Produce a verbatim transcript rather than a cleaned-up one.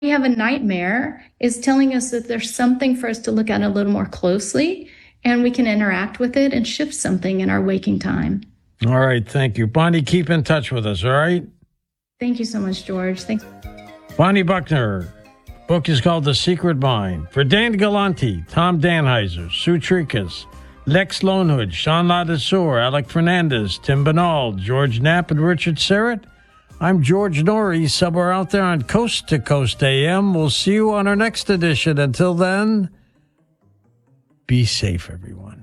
we have a nightmare is telling us that there's something for us to look at a little more closely, and we can interact with it and shift something in our waking time. All right, thank you. Bonnie, keep in touch with us, all right? Thank you so much, George. Thanks. Bonnie Buckner. Book is called The Secret Mind. For Dan Galante, Tom Danheiser, Sue Trikas, Lex Lonehood, Sean Ladesseur, Alec Fernandez, Tim Banal, George Knapp, and Richard Serrett, I'm George Norrie, somewhere out there on Coast to Coast A M. We'll see you on our next edition. Until then, be safe, everyone.